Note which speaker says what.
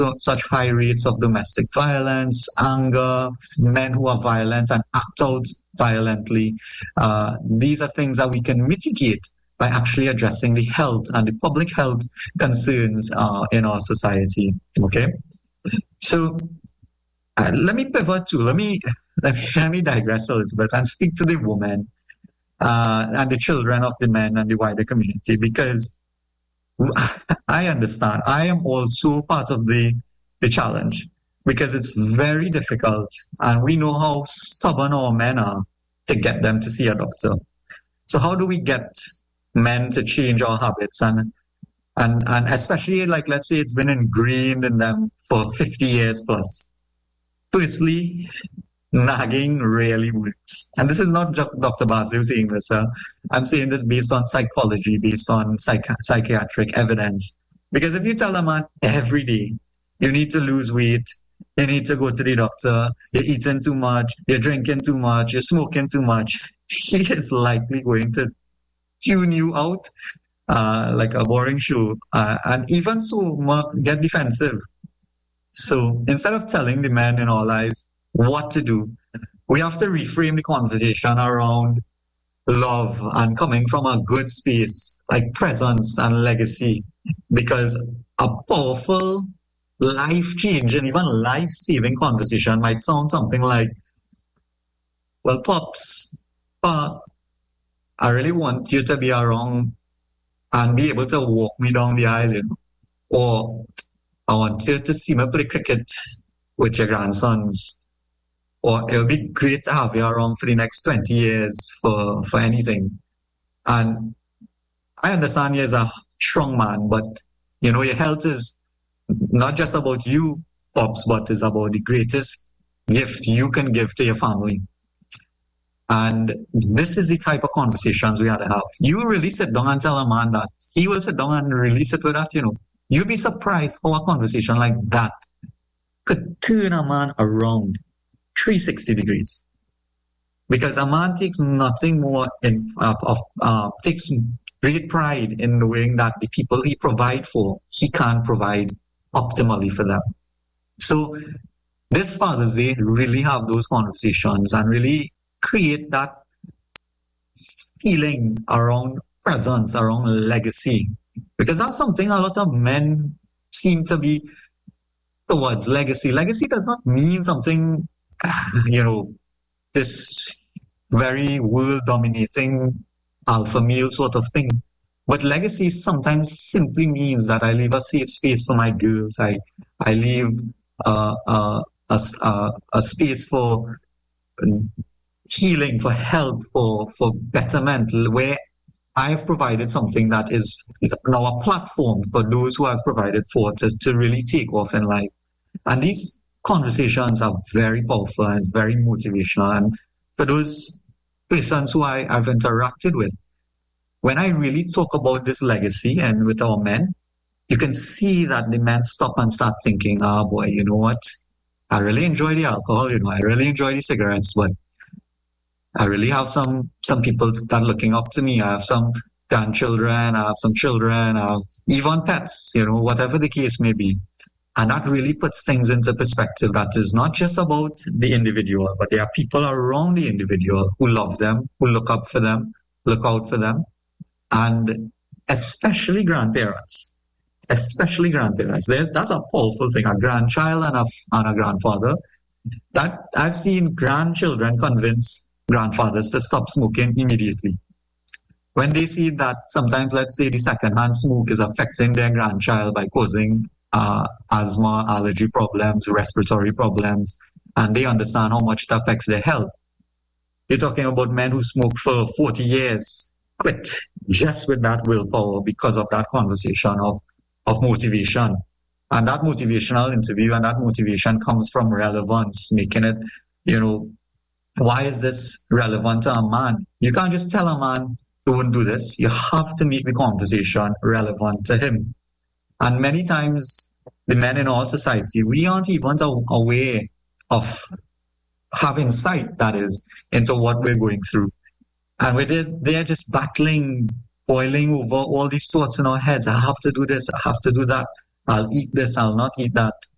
Speaker 1: such high rates of domestic violence, anger, men who are violent and act out violently. These are things that we can mitigate by actually addressing the health and the public health concerns in our society. Okay, so let me pivot to let me digress a little bit and speak to the women and the children of the men and the wider community, because I understand. I am also part of the challenge, because it's very difficult, and we know how stubborn our men are to get them to see a doctor. So how do we get men to change our habits and especially, like, let's say it's been ingrained in them for 50 years plus? Firstly, nagging really works. And this is not Dr. Basu saying this. I'm saying this based on psychology, based on psychiatric evidence. Because if you tell a man every day, you need to lose weight, you need to go to the doctor, you're eating too much, you're drinking too much, you're smoking too much, he is likely going to tune you out like a boring show. And even so, get defensive. So instead of telling the men in our lives what to do, we have to reframe the conversation around love and coming from a good space, like presence and legacy. Because a powerful, life-changing, even life-saving conversation might sound something like, well, Pops, Pa, I really want you to be around and be able to walk me down the aisle, you know? Or I want you to see me play cricket with your grandsons. Or it'll be great to have you around for the next 20 years for anything. And I understand you as a strong man, but, you know, your health is not just about you, Pops, but it's about the greatest gift you can give to your family. And this is the type of conversations we have to have. You really sit down and tell a man that. He will sit down and really sit with that, you know. You'll be surprised how a conversation like that could turn a man around 360 degrees. Because a man takes nothing more takes great pride in knowing that the people he provides for, he can provide optimally for them. So this Father's Day, really have those conversations and really create that feeling around presence, around legacy. Because that's something a lot of men seem to be towards legacy. Legacy does not mean something, you know, this very world-dominating alpha male sort of thing. But legacy sometimes simply means that I leave a safe space for my girls. I leave a space for healing, for health, for betterment, where I've provided something that is now a platform for those who I've provided for to really take off in life. And these conversations are very powerful and very motivational. And for those persons who I've interacted with, when I really talk about this legacy and with our men, you can see that the men stop and start thinking, oh boy, you know what? I really enjoy the alcohol, you know, I really enjoy the cigarettes, but I really have some people that are looking up to me. I have some grandchildren, I have some children, I have even pets, you know, whatever the case may be. And that really puts things into perspective. That is not just about the individual, but there are people around the individual who love them, who look up for them, look out for them. And especially grandparents. That's a powerful thing. A grandchild and a grandfather. That I've seen grandchildren convince grandfathers to stop smoking immediately. When they see that sometimes, let's say, the secondhand smoke is affecting their grandchild by causing asthma, allergy problems, respiratory problems, and they understand how much it affects their health. You're talking about men who smoke for 40 years, quit just with that willpower because of that conversation of motivation. And that motivational interview and that motivation comes from relevance, making it, you know, why is this relevant to a man? You can't just tell a man, don't do this. You have to make the conversation relevant to him. And many times, the men in our society, we aren't even aware of having sight, that is, into what we're going through. And they're just battling, boiling over all these thoughts in our heads. I have to do this, I have to do that. I'll eat this, I'll not eat that.